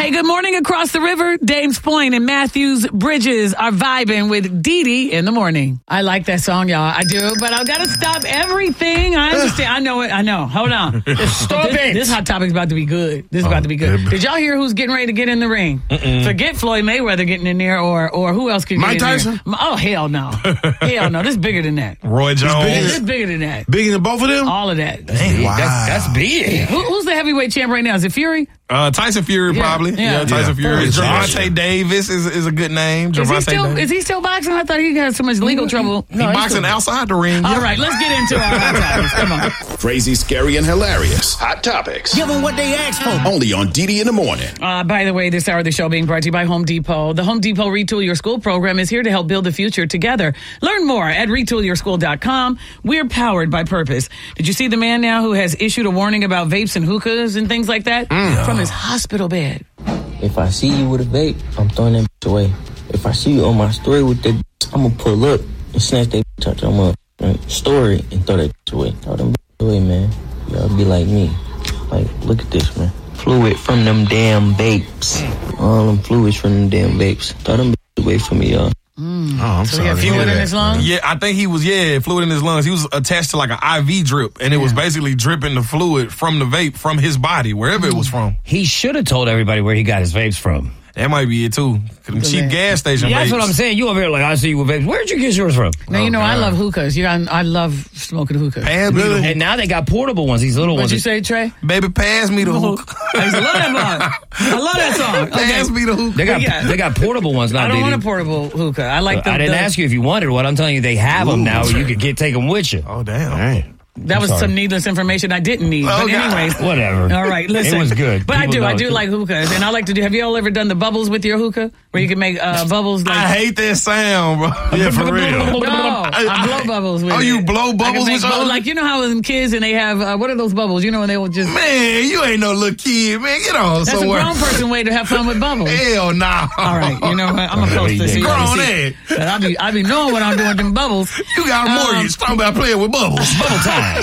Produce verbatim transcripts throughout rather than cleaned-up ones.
Hey, good morning across the river. Dames Point and Matthews Bridges are vibing with Dee Dee in the morning. I like that song, y'all. I do, but I've got to stop everything. I understand. I know it. I know. Hold on. Stop it. This hot topic's about to be good. This is about to be good. Did y'all hear who's getting ready to get in the ring? Mm-mm. Forget Floyd Mayweather getting in there, or or who else can get Mike in Tyson? there? Oh, hell no. Hell no. This is bigger than that. Roy Jones. This is bigger than that. Bigger than both of them? All of that. Dang, wow. That's, that's big. Who, who's the heavyweight champ right now? Is it Fury? Uh, Tyson Fury, Yeah, probably. yeah. Yeah, Tyson Yeah. Fury. Yeah. Gervonta Davis is is a good name. Is he, Gervonta still, Davis. is he still boxing? I thought he had so much legal trouble. He boxing outside the ring. All yeah. right, let's get into our hot topics. Come on. Crazy, scary, and hilarious. Hot topics. Give them what they asked for. Only on D D in the morning. Uh, by the way, this hour of the show being brought to you by Home Depot. The Home Depot Retool Your School program is here to help build the future together. Learn more at retool your school dot com. We're powered by purpose. Did you see the man now who has issued a warning about vapes and hookahs and things like that? Mm. From his hospital bed. If I see you with a vape, I'm throwing that bitch away. If I see you on my story with that bitch, I'm gonna pull up and snatch that bitch out your mouth, right? Story and throw that bitch away. Throw them bitch away, man. Y'all be like me. Like, look at this, man. Fluid from them damn vapes. All them fluids from them damn vapes. Throw them bitch away from me, y'all. Mm. Oh, I'm so sorry. he had to hear fluid in that. his lungs? Yeah, I think he was, yeah, fluid in his lungs. He was attached to like an I V drip, and it Yeah. was basically dripping the fluid from the vape from his body, wherever Mm. it was from. He should have told everybody where he got his vapes from. That might be it, too. Them cheap gas station Yeah, that's vapes. what I'm saying. You over here like, I see you with vapes. Where'd you get yours from? Now, you Oh, know, I God. love hookahs. You know, I love smoking hookahs. Pass me the And now they got portable ones, these little What'd ones. you say, Trey? Baby, pass me the hook. I used to love that song. I love that song. Okay. Pass me the hook. They got Yeah. they got portable ones now. I don't Didi. want a portable hookah. I like the. I didn't the, ask you if you wanted one. I'm telling you, they have them now. You could get take them with you. Oh, damn. Dang. That was sorry. some needless information I didn't need. Oh, but God. anyways. Whatever. All right, listen. It was good. But I People do. know I it do too. like hookahs. And I like to do. Have you all ever done the bubbles with your hookah? Where you can make uh, bubbles like. I hate that sound, bro. Yeah, for real. No, I blow bubbles with Oh, it. you blow I can bubbles make with your bubbles, hookah? like, you know how in kids and they have, uh, what are those bubbles? You know when they will just. Man, you ain't no little kid, man. Get on That's somewhere. a grown person way to have fun with bubbles. Hell nah. All right, you know what? I'm going to post this. So you Grown can see. ass. But I be, I be knowing what I'm doing with them bubbles. You got a mortgage. Um, Talking about playing with bubbles. Bubble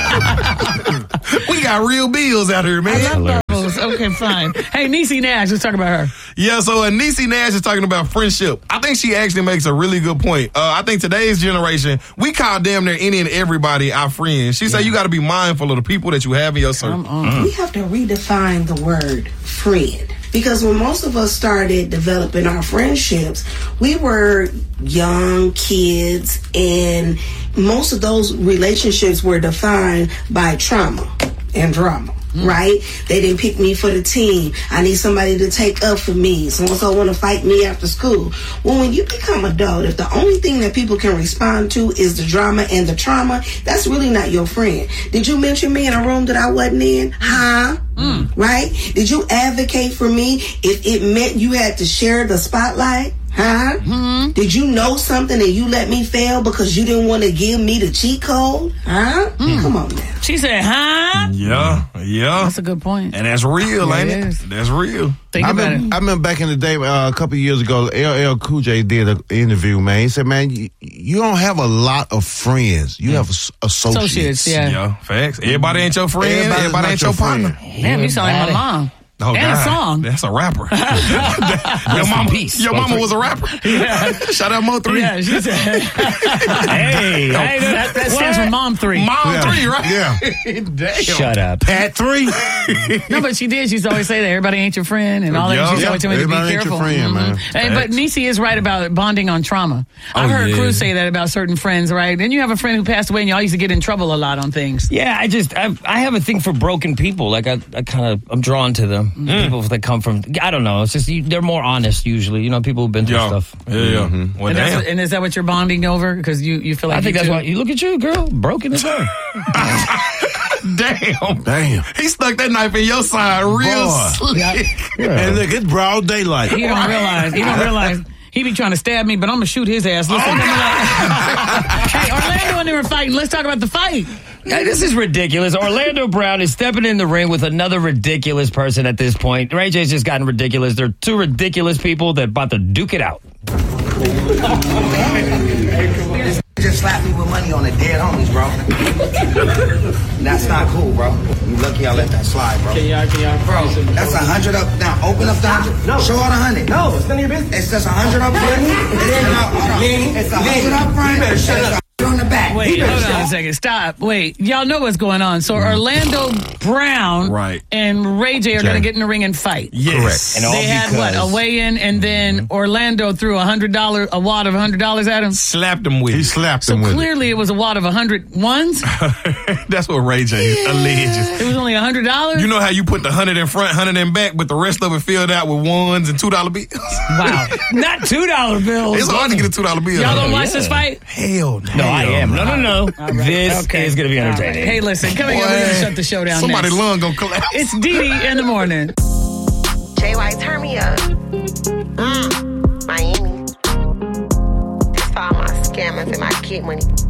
time. We got real bills out here, man. I love bubbles. Okay, fine. Hey, Niecy Nash, let's talk about her. Yeah, so uh, Niecy Nash is talking about friendship. I think she actually makes a really good point. Uh, I think today's generation, we call damn near any and everybody our friends. She said you got to be mindful of the people that you have in your circle. We have to redefine the word friend. Because when most of us started developing our friendships, we were young kids, and most of those relationships were defined by trauma and drama. Right? They didn't pick me for the team. I need somebody to take up for me. So-and-so want to fight me after school. Well, when you become adult, if the only thing that people can respond to is the drama and the trauma, that's really not your friend. Did you mention me in a room that I wasn't in? Huh? Mm. Right? Did you advocate for me if it meant you had to share the spotlight? Huh? Mm-hmm. Did you know something and you let me fail because you didn't want to give me the cheat code? Huh? Mm. Come on now. She said, huh? Yeah, yeah. That's a good point. And that's real, Yeah, ain't it it? is. That's real. Think I about remember, it. I remember back in the day, uh, a couple of years ago, L L Cool J did an interview, man. He said, man, you, you don't have a lot of friends. You have as- associates. Associates, yeah. Yeah, facts. Everybody ain't your friend. Everybody's Everybody, not ain't your your partner. friend. Damn, you sound like my mom. Oh, and God. a song. That's a rapper. your mama, peace. your mama was a rapper. Yeah. Shout out Mo three. Yeah, she said. Hey, Hey, that, that stands for Mom Three. Mom Yeah. three, right? Yeah. Damn. shut up. Pat three. No, but she did. She used to always say that everybody ain't your friend and all that. Yeah. She used to always tell me to be Everybody ain't your careful. friend, man. Hey, but Niecy is right about bonding on trauma. I've Oh, heard yeah. Cruz say that about certain friends, right? Then you have a friend who passed away and y'all used to get in trouble a lot on things. Yeah, I just I, I have a thing for broken people. Like I, I kind of I'm drawn to them. People that come from I don't know. It's just you, they're more honest usually. You know, people who've been through Yeah. stuff. Yeah, yeah. Well, And, that's damn. what, and is that what you're bonding over? Because you, you feel like I think you that's two- why you look at you, girl, broken as hell. Damn. Damn. He stuck that knife in your side real Boy. slick. And look, it's broad daylight. He don't realize. He don't realize. He be trying to stab me, but I'm gonna shoot his ass. Listen, I'm like, hey, Orlando and they were fighting. Let's talk about the fight. Hey, this is ridiculous. Orlando Brown is stepping in the ring with another ridiculous person at this point. Ray J's just gotten ridiculous. They're two ridiculous people that about to duke it out. J just slapped me with money on the dead homies, bro. That's not cool, bro. You lucky I let that slide, bro. Can y'all, can y'all, bro? That's a hundred up. Now open up the hundred. No. Show all the hundred. No, it's none of your business. It's just a hundred up front. It's a hundred up front. You better shut up. On the back. Wait, hold on a second. Stop. Wait, y'all know what's going on. So Orlando Brown right. and Ray J are going to get in the ring and fight. Yes. And all they had what, a weigh-in, and then mm-hmm. Orlando threw a hundred dollar, a wad of a hundred dollars at him. Slapped him with. He it. slapped so him with. Clearly, it. it was a wad of a hundred ones. That's what Ray J yeah. alleges. It was only a hundred dollars. You know how you put the hundred in front, hundred in back, but the rest of it filled out with ones and two dollar bills. Wow, not two dollar bills. It's hard to get a two dollar bill. Y'all gonna oh, watch yeah. this fight? Hell no. No, I am. No, no, no. Right. This okay. is going to be entertaining. Right. Hey, listen, coming up, we're going to shut the show down. Somebody's next. lung gonna collapse. It's Dee Dee in the morning. J Y, turn me up. Mm, Miami. That's for all my scammers and my kid money.